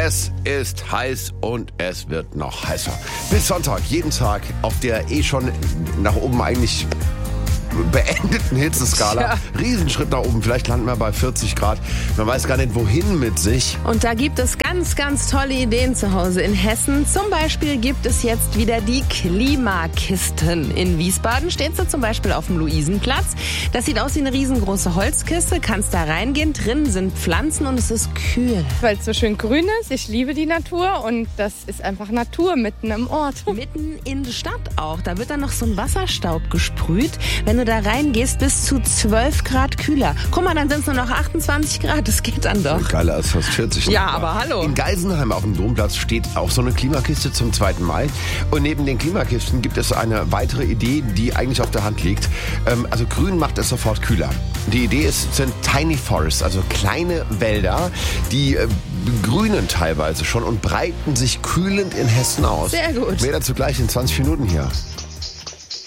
Es ist heiß und es wird noch heißer. Bis Sonntag, jeden Tag auf der schon nach oben eigentlich beendeten Hitzeskala. Ja. Riesenschritt nach oben. Vielleicht landen wir bei 40 Grad. Man weiß gar nicht, wohin mit sich. Und da gibt es ganz, ganz tolle Ideen zu Hause in Hessen. Zum Beispiel gibt es jetzt wieder die Klimakisten. In Wiesbaden steht sie zum Beispiel auf dem Luisenplatz. Das sieht aus wie eine riesengroße Holzkiste. Kannst da reingehen. Drinnen sind Pflanzen und es ist kühl. Weil es so schön grün ist. Ich liebe die Natur und das ist einfach Natur mitten im Ort. Mitten in der Stadt auch. Da wird dann noch so ein Wasserstaub gesprüht. Wenn du da reingehst, bis zu 12 Grad kühler. Guck mal, dann sind es nur noch 28 Grad. Das geht dann doch. Geiler als fast 40. Ja, aber hallo. In Geisenheim auf dem Domplatz steht auch so eine Klimakiste zum 2. Mai. Und neben den Klimakisten gibt es eine weitere Idee, die eigentlich auf der Hand liegt. Also grün macht es sofort kühler. Die Idee sind Tiny Forests, also kleine Wälder, die grünen teilweise schon und breiten sich kühlend in Hessen aus. Sehr gut. Mehr dazu gleich in 20 Minuten hier.